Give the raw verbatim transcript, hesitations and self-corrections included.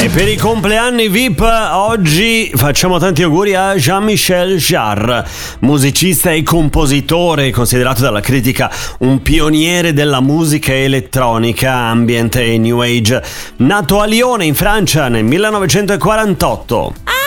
E per i compleanni V I P oggi facciamo tanti auguri a Jean-Michel Jarre, musicista e compositore, considerato dalla critica un pioniere della musica elettronica, ambient e new age, nato a Lione in Francia nel millenovecentoquarantotto.